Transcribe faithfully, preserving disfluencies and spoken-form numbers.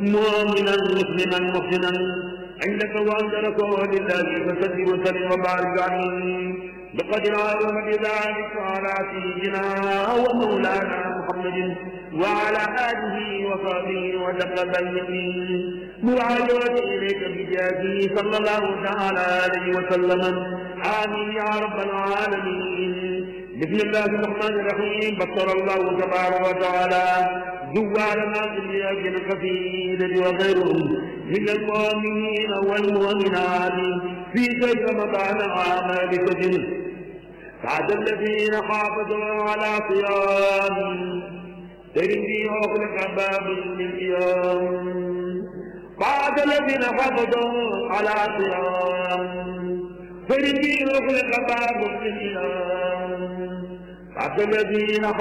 مؤمنا مسلما محسنا عندك وعند رسول الله فسد وسلم وبارك عليه بقدر عظمة ذلك وعلى سيدنا ومولانا محمد وعلى آله وصحبه وتقبل مني معاجرة إليك بجاهه صلى الله تعالى عليه وسلم آمين يا رب العالمين. بسم الله الرحمن الرحيم. بشر الله تبارك وتعالى زوارنا باليد الكثير وغيرهم من المؤمنين والمؤمنات في شهر رمضان عام بسجن بعد الذين حافظوا على صيام ترمي أغلق باب للقيام. بعد الذين حافظوا على صيام ترمي أغلق باب للقيام. بعد الذين